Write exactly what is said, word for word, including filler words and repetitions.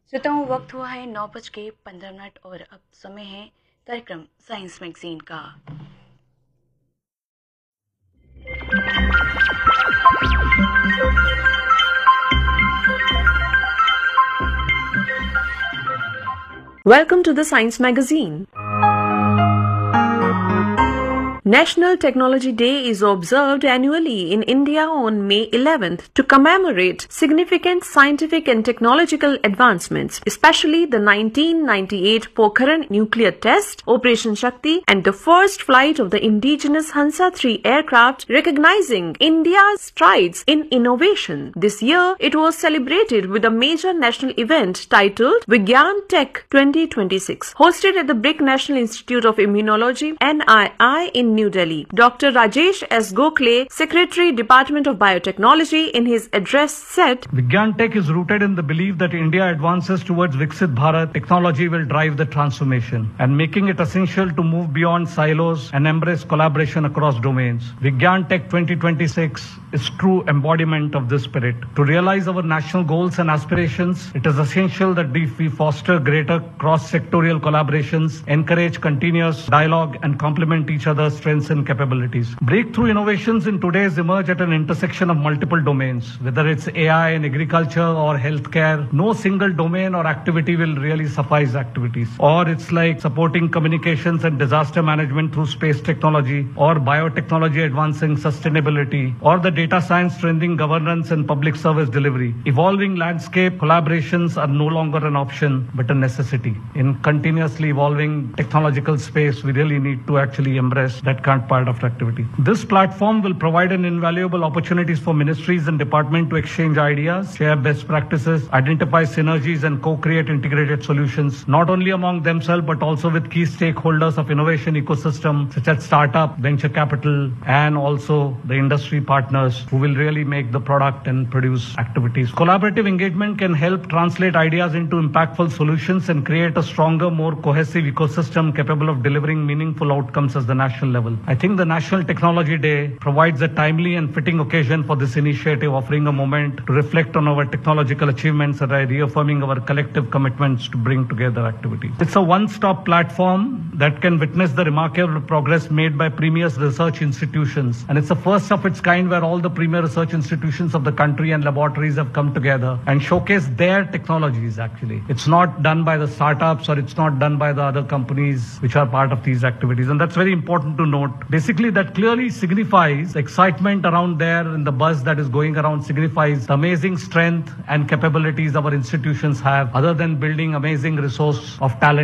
श्रोताओं, वक्त हुआ है नौ बज के पंद्रह मिनट और अब समय है कार्यक्रम साइंस मैगजीन का। Welcome to the Science Magazine. National Technology Day is observed annually in India on May eleventh to commemorate significant scientific and technological advancements, especially the nineteen ninety-eight Pokhran nuclear test, Operation Shakti, and the first flight of the indigenous Hansa three aircraft, recognizing India's strides in innovation. This year, it was celebrated with a major national event titled Vigyan Tech twenty twenty-six, hosted at the Brick National Institute of Immunology (N I I) in New Delhi. Doctor Rajesh S. Gokhale, Secretary, Department of Biotechnology, in his address said, Vigyan Tech is rooted in the belief that India advances towards Viksit Bharat. Technology will drive the transformation and making it essential to move beyond silos and embrace collaboration across domains. Vigyan Tech twenty twenty-six is true embodiment of this spirit. To realize our national goals and aspirations, it is essential that we foster greater cross-sectorial collaborations, encourage continuous dialogue, and complement each other's strengths and capabilities. Breakthrough innovations in today's emerge at an intersection of multiple domains, whether it's A I in agriculture or healthcare. No single domain or activity will really suffice activities. Or it's like supporting communications and disaster management through space technology, or biotechnology advancing sustainability, or the data science strengthening governance and public service delivery. Evolving landscape collaborations are no longer an option, but a necessity. In continuously evolving technological space, we really need to actually embrace that current part of activity. This platform will provide an invaluable opportunities for ministries and departments to exchange ideas, share best practices, identify synergies, and co-create integrated solutions, not only among themselves, but also with key stakeholders of innovation ecosystem, such as startup, venture capital, and also the industry partners who will really make the product and produce activities. Collaborative engagement can help translate ideas into impactful solutions and create a stronger, more cohesive ecosystem capable of delivering meaningful outcomes at the national level. I think the National Technology Day provides a timely and fitting occasion for this initiative, offering a moment to reflect on our technological achievements and reaffirming our collective commitments to bring together activities. It's a one-stop platform that can witness the remarkable progress made by premier research institutions. And it's the first of its kind where all the premier research institutions of the country and laboratories have come together and showcased their technologies, actually. It's not done by the startups or it's not done by the other companies which are part of these activities. And that's very important to note. Basically, that clearly signifies the excitement around there and the buzz that is going around signifies the amazing strength and capabilities our institutions have, other than building amazing resource of talent.